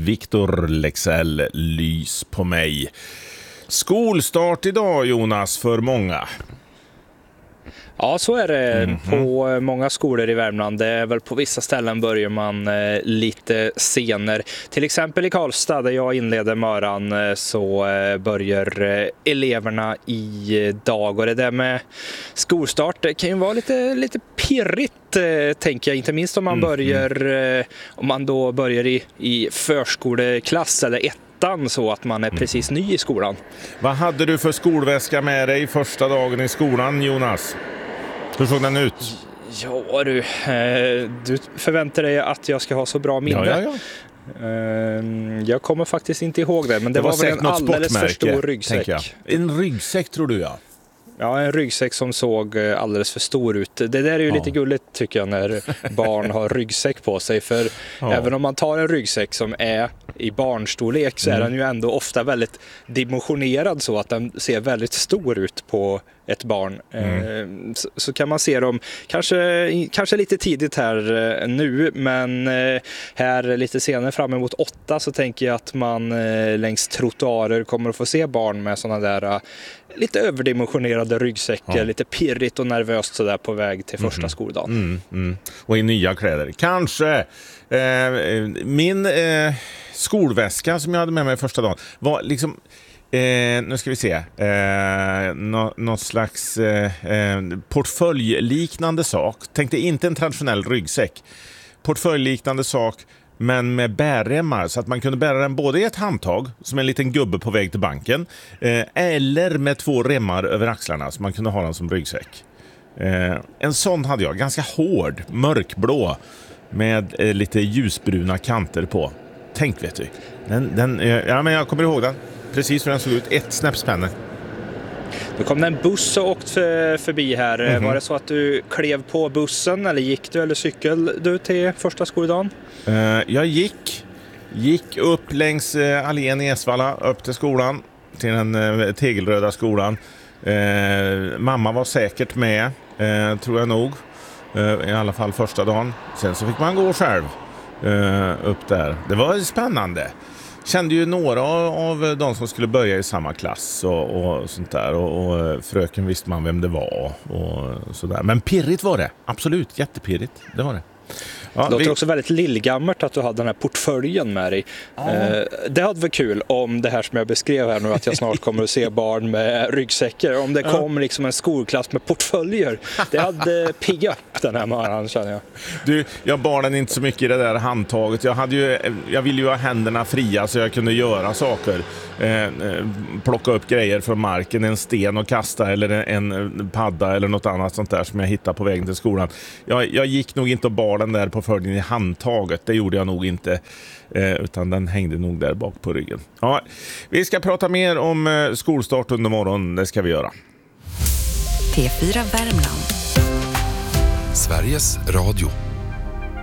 Victor Lexell, Lys på mig. Skolstart idag, Jonas, för många. Ja, så är det på många skolor i Värmland. Det är väl på vissa ställen börjar man lite senare. Till exempel i Karlstad där jag inleder morgon så börjar eleverna idag. Och det där med skolstart det kan ju vara lite pirrigt, tänker jag. Inte minst om man börjar i förskoleklass eller så att man är precis ny i skolan. Vad hade du för skolväska med dig första dagen i skolan, Jonas? Hur såg den ut? Ja du förväntar dig att jag ska ha så bra minne. Ja. Jag kommer faktiskt inte ihåg det, men det var väl en alldeles för stor ryggsäck. En ryggsäck tror du, ja. Ja, en ryggsäck som såg alldeles för stor ut. Det där är ju lite gulligt tycker jag när barn har ryggsäck på sig. För även om man tar en ryggsäck som är i barnstorlek så är den ju ändå ofta väldigt dimensionerad så att den ser väldigt stor ut på ett barn. Så kan man se dem kanske lite tidigt här nu, men här lite senare fram emot 8 så tänker jag att man längs trottoarer kommer att få se barn med sådana där lite överdimensionerade ryggsäckar, lite pirrigt och nervöst sådär på väg till första skoldagen. Och i nya kläder. Kanske min skolväska som jag hade med mig första dagen var liksom nu ska vi se något slags portföljliknande sak. Tänkte inte en traditionell ryggsäck. Portföljliknande sak men med bärremmar så att man kunde bära den både i ett handtag som en liten gubbe på väg till banken eller med 2 remmar över axlarna så man kunde ha den som ryggsäck. En sån hade jag, ganska hård, mörkblå med lite ljusbruna kanter på. Tänk vet du. Ja, men jag kommer ihåg den. Precis hur den såg ut, ett snäppspänne. Då kom det en buss och åkte förbi här. Var det så att du klev på bussen eller gick du eller cykel du till första skoldagen? Jag gick upp längs allén i Esvalla upp till skolan, till den tegelröda skolan. Mamma var säkert med, tror jag nog. I alla fall första dagen. Sen så fick man gå själv upp där. Det var spännande. Kände ju några av de som skulle börja i samma klass och sånt där. Och fröken visste man vem det var och sådär. Men pirrigt var det. Absolut, jättepirrigt. Det var det. Ja, det låter också väldigt lillgammalt att du hade den här portföljen med dig. Det hade varit kul om det här som jag beskrev här nu, att jag snart kommer att se barn med ryggsäckar. Om det kom liksom en skolklass med portföljer. Det hade piggat upp den här morgonen, känner jag. Jag barnen inte så mycket i det där handtaget. Jag ville ju ha händerna fria så jag kunde göra saker. Plocka upp grejer från marken, en sten och kasta eller en padda eller något annat sånt där som jag hittade på vägen till skolan. Jag gick nog inte och bar den där på följen i handtaget. Det gjorde jag nog inte, utan den hängde nog där bak på ryggen. Ja, vi ska prata mer om skolstart under morgonen. Det ska vi göra. P4 Värmland. Sveriges Radio.